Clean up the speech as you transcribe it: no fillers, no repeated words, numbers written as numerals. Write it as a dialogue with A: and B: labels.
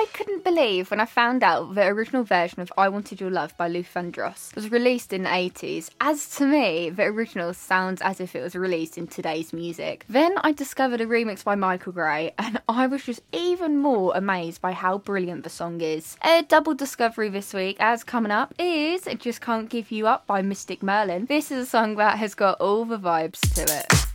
A: couldn't believe when I found out the original version of I Wanted Your Love by Luther Vandross was released in the 80s, as to me, the original sounds as if it was released in today's music. Then I discovered a remix by Michael Gray, and I was just even more amazed by how brilliant the song is. A double discovery this week, as coming up, is Just Can't Give You Up by Mystic Merlin. This is a song that has got all the vibes to it.